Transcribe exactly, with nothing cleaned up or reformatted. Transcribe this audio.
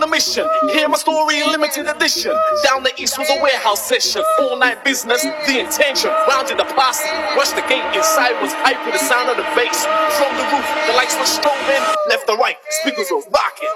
a mission. Hear my story, limited edition. Down the east was a warehouse session. All night business, the intention. Rounded the posse, rushed the gate. Inside was hype with the sound of the bass. From the roof, the lights were strobing. Left and right, speakers were rocking.